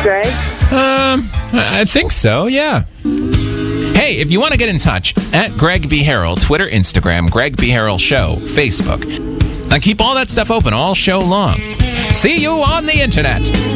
Greg? I think so, yeah. Hey, if you want to get in touch, at Greg B. Harrell, Twitter, Instagram, Greg B. Harrell Show, Facebook. And keep all that stuff open all show long. See you on the internet.